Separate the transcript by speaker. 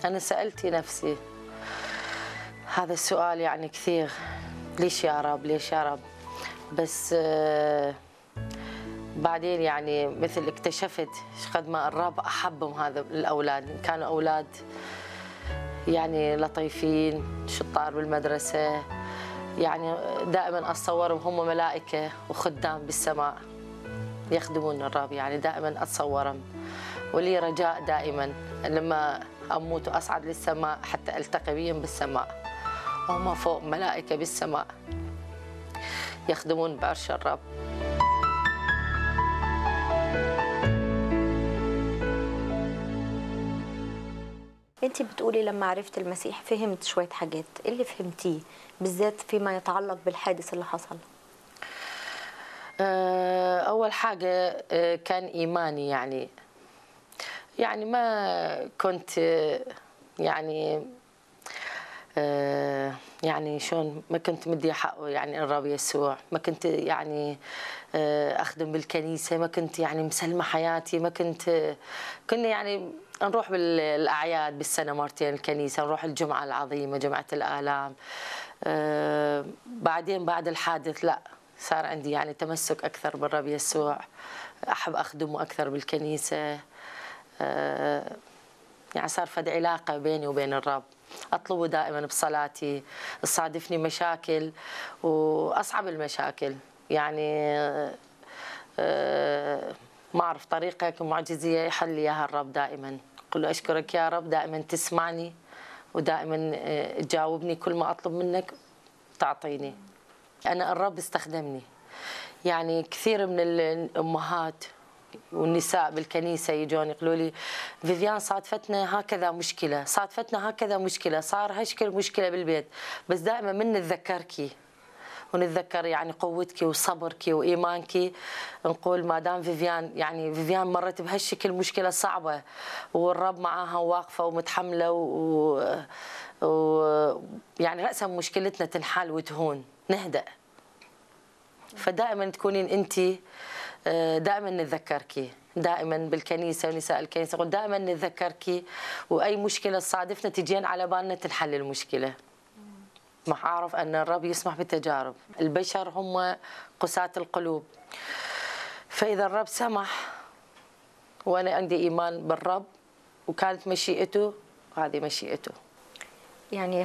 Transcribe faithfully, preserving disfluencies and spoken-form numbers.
Speaker 1: أنا سألت نفسي هذا السؤال يعني كثير، ليش يا رب ليش يا رب؟ بس آه بعدين يعني مثل اكتشفت قد ما الرب أحبهم هذا الأولاد، كانوا أولاد يعني لطيفين شطار بالمدرسة، يعني دائما أتصورهم هم ملائكة وخدام بالسماء يخدمون الرب، يعني دائما أتصورهم، ولي رجاء دائما لما أموت وأصعد للسماء حتى ألتقي بهم بالسماء، وهم فوق ملائكة بالسماء يخدمون بعرش الرب.
Speaker 2: انت بتقولي لما عرفت المسيح فهمت شوية حاجات، ايه اللي فهمتيه بالذات فيما يتعلق بالحادث اللي حصل؟
Speaker 1: أول حاجة كان إيماني، يعني يعني ما كنت يعني يعني شلون ما كنت مدي حقه يعني الرب يسوع، ما كنت يعني أخدم بالكنيسة، ما كنت يعني مسلمة حياتي، ما كنت كنا يعني نروح بالأعياد بالسنة مرتين الكنيسة، نروح الجمعة العظيمة جمعة الآلام. بعدين بعد الحادث لا، صار عندي يعني تمسك أكثر بالرب يسوع، أحب أخدمه أكثر بالكنيسة، يعني صار فد علاقة بيني وبين الرب، أطلبه دائما بصلاتي، تصادفني مشاكل وأصعب المشاكل، يعني ما أعرف طريقة معجزية يحل لي إياها الرب دائما، أقول له أشكرك يا رب دائما تسمعني ودائما تجاوبني كل ما أطلب منك تعطيني. أنا الرب استخدمني، يعني كثير من الأمهات والنساء بالكنيسة يجون يقولوا لي فيفيان صادفتنا هكذا مشكلة، صادفتنا هكذا مشكلة، صار هشكل مشكلة بالبيت، بس دائما من نتذكركي ونتذكر يعني قوتك وصبرك وإيمانك، نقول ما دام فيفيان يعني فيفيان مرت بهالشكل مشكلة صعبة والرب معاها واقفة ومتحملة و... و... يعني رأسا مشكلتنا تنحل وتهون نهدأ. فدائما تكونين انت دائما نتذكركي، دائما بالكنيسه ونساء الكنيسه دائما نتذكركي، واي مشكله تصادفنا تجين على بالنا تنحل المشكله. ما اعرف ان الرب يسمح بالتجارب، البشر هم قساة القلوب، فاذا الرب سمح وانا عندي ايمان بالرب وكانت مشيئته، هذه مشيئته.
Speaker 2: يعني